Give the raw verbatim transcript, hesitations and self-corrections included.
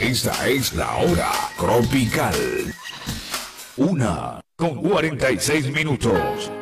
Esta es la hora tropical. Una con cuarenta y seis minutos.